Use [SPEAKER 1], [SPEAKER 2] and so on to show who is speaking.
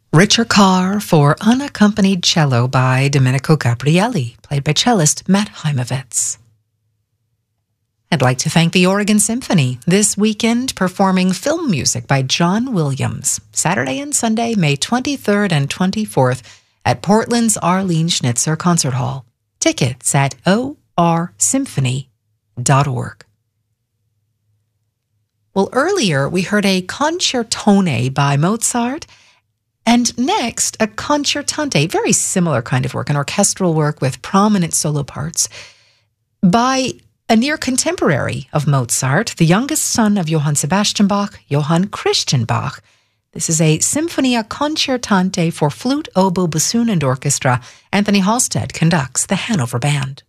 [SPEAKER 1] Richard Carr for unaccompanied cello by Domenico Gabrielli, played by cellist Matt Heimovitz. I'd like to thank the Oregon Symphony this weekend performing film music by John Williams, Saturday and Sunday, May 23rd and 24th at Portland's Arlene Schnitzer Concert Hall. Tickets at orsymphony.org. Well, earlier we heard a concertone by Mozart, and next a concertante, very similar kind of work, an orchestral work with prominent solo parts, by a near contemporary of Mozart, the youngest son of Johann Sebastian Bach, Johann Christian Bach. This is a Symphonia Concertante for flute, oboe, bassoon, and orchestra. Anthony Halstead conducts the Hanover Band.